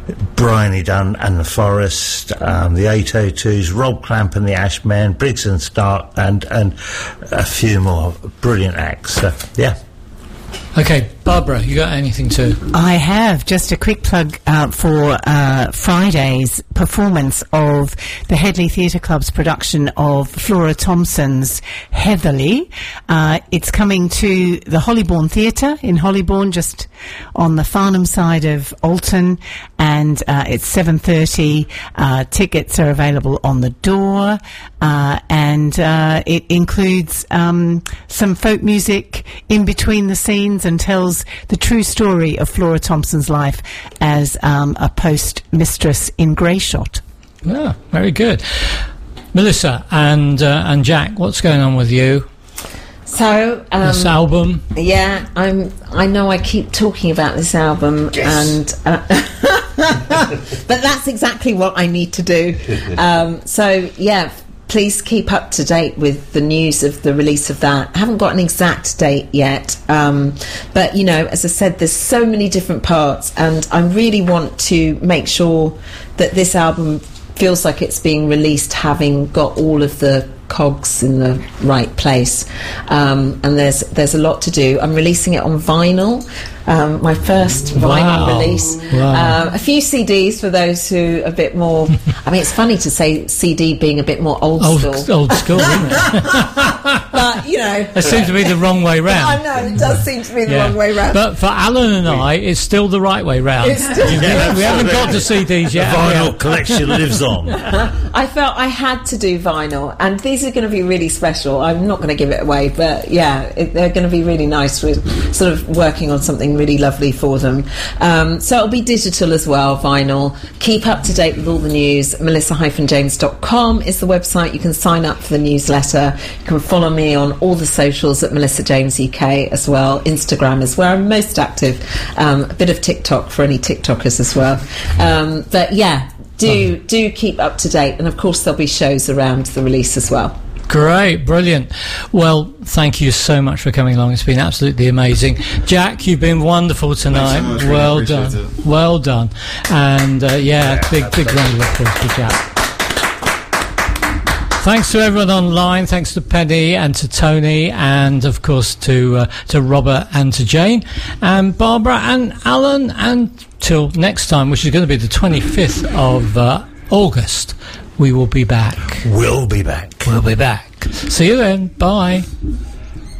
Bryony Dunn and the Forest, the 802s, Rob Clamp and the Ashmen, Briggs and Stark, and a few more brilliant acts. So, yeah. Okay, Barbara, you got anything to... I have just a quick plug for Friday's performance of the Headley Theatre Club's production of Flora Thompson's Heatherly. It's coming to the Hollybourne Theatre in Hollybourne, just on the Farnham side of Alton, and it's 7:30. Tickets are available on the door, and it includes some folk music in between the scenes and tells the true story of Flora Thompson's life as a post-mistress in Greyshot. Yeah, very good. Melissa and Jack, what's going on with you? So this album? Yeah, I know I keep talking about this album, yes. And but that's exactly what I need to do. So yeah, please keep up to date with the news of the release of that. I haven't got an exact date yet, but you know, as I said, there's so many different parts, and I really want to make sure that this album feels like it's being released having got all of the cogs in the right place, and there's a lot to do. I'm releasing it on vinyl, my first vinyl release. A few CDs for those who are a bit more... I mean, it's funny to say CD being a bit more old school. Old school, isn't it? But, you know... It seems to be the wrong way round. I know, it does seem to be the wrong way round. But for Alan and I, it's still the right way round. We haven't got to CDs yet. The vinyl collection lives on. I felt I had to do vinyl, and these are going to be really special. I'm not going to give it away, but yeah, they're going to be really nice. We're sort of working on something really lovely for them. So it'll be digital as well, vinyl. Keep up to date with all the news. melissa-james.com is the website. You can sign up for the newsletter. You can follow me on all the socials at Melissa James UK as well. Instagram is where I'm most active. A bit of TikTok for any TikTokers as well. But yeah, do keep up to date, and of course there'll be shows around the release as well. Great, brilliant. Well, thank you so much for coming along. It's been absolutely amazing. Jack, you've been wonderful tonight. Thanks so much, well really done. it. Well done. And big round of applause for Jack. Thanks to everyone online. Thanks to Penny and to Tony, and of course to Robert and to Jane and Barbara and Alan. And till next time, which is going to be the 25th of August, we will be back. We'll be back. We'll be back. See you then. Bye.